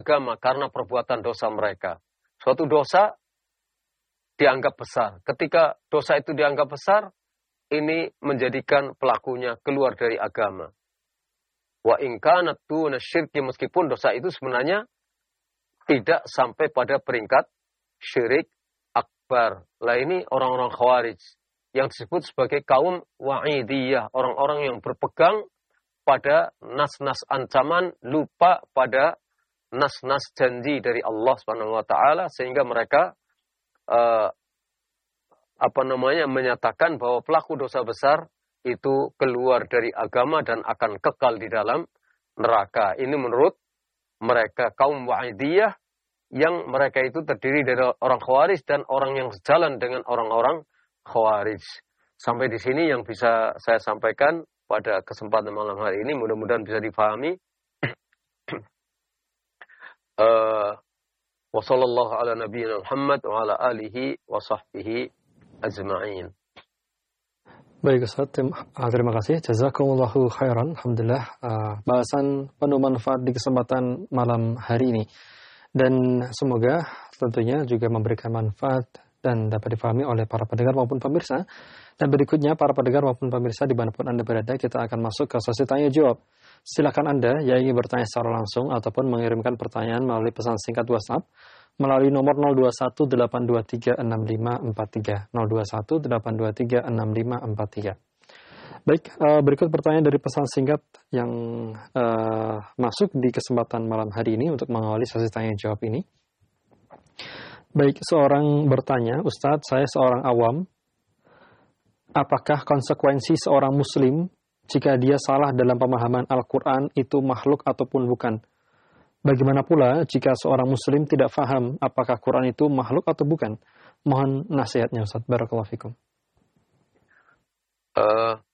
agama karena perbuatan dosa mereka. Suatu dosa dianggap besar. Ketika dosa itu dianggap besar, ini menjadikan pelakunya keluar dari agama. Wa in kanat duna syirki, meskipun dosa itu sebenarnya tidak sampai pada peringkat syirik akbar. Lah ini orang-orang Khawarij yang disebut sebagai kaum wa'idiyah, orang-orang yang berpegang pada nas-nas ancaman, lupa pada nas-nas janji dari Allah Subhanahu wa taala, sehingga mereka menyatakan bahwa pelaku dosa besar itu keluar dari agama dan akan kekal di dalam neraka. Ini menurut mereka kaum wa'idiyah, yang mereka itu terdiri dari orang Khawarij dan orang yang sejalan dengan orang-orang Khawarij. Sampai di sini yang bisa saya sampaikan pada kesempatan malam hari ini, mudah-mudahan bisa difahami. Wa sallallahu ala nabiyyina Muhammad wa ala alihi wa sahbihi ajma'in. Baik Ustaz, terima kasih. Jazakumullahu khairan. Alhamdulillah, bahasan penuh manfaat di kesempatan malam hari ini. Dan semoga tentunya juga memberikan manfaat dan dapat difahami oleh para pendengar maupun pemirsa. Dan berikutnya para pendengar maupun pemirsa dimanapun Anda berada, kita akan masuk ke sesi tanya jawab. Silakan Anda yang ingin bertanya secara langsung ataupun mengirimkan pertanyaan melalui pesan singkat WhatsApp melalui nomor 0218236543 0218236543. Baik, berikut pertanyaan dari pesan singkat yang masuk di kesempatan malam hari ini untuk mengawali sesi tanya jawab ini. Baik, seorang bertanya, Ustadz, saya seorang awam. Apakah konsekuensi seorang muslim jika dia salah dalam pemahaman Al-Quran itu makhluk ataupun bukan? Bagaimana pula jika seorang muslim tidak faham apakah Quran itu makhluk atau bukan? Mohon nasihatnya Ustaz. Barakallahu fikum.